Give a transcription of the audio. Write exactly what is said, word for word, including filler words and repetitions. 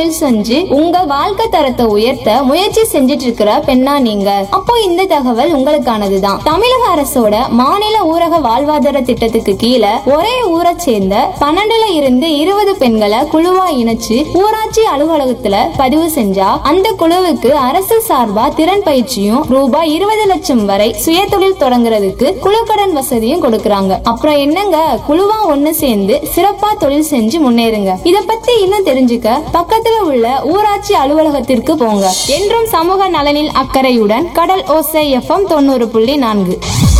தொழில் செஞ்சு உங்க வாழ்க்கை தரத்தை உயர்த்த முயற்சி செஞ்சிட்டு இருக்கிற பெண்ணா நீங்க? அப்போ இந்த தகவல் உங்களுக்கானதுதான். தமிழக அரசோட மாநில ஊரக வாழ்வாதார திட்டத்துக்கு கீழே ஒரே ஊரை சேர்ந்த பன்னெண்டுல இருந்து இருபது பெண்களை குழுவா இணைச்சு ஊராட்சி அலுவலகத்துல பதிவு செஞ்சா அந்த குழுவுக்கு அரசு சார்பா திறன் பயிற்சியும் ரூபாய் இருபது லட்சம் வரை சுய தொழில் தொடங்குறதுக்கு குழுக்கடன் வசதியும் கொடுக்கறாங்க. அப்புறம் என்னங்க, குழுவா ஒண்ணு சேர்ந்து சிறப்பா தொழில் செஞ்சு முன்னேறுங்க. இத பத்தி இன்னும் தெரிஞ்சுக்க பக்கத்துல உள்ள ஊராட்சி அலுவலகத்திற்கு போங்க. என்றும் சமூக நலனில் அக்கறையுடன் கடல் ஓசை எஃப்எம் தொண்ணூறு புள்ளி நான்கு.